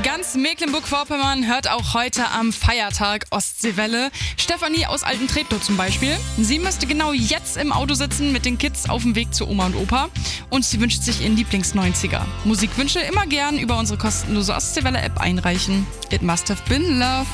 Ganz Mecklenburg-Vorpommern hört auch heute am Feiertag Ostseewelle. Stefanie aus Alten-Treptow zum Beispiel. Sie müsste genau jetzt im Auto sitzen mit den Kids auf dem Weg zu Oma und Opa. Und sie wünscht sich ihren Lieblings-90er. Musikwünsche immer gern über unsere kostenlose Ostseewelle-App einreichen. It must have been love.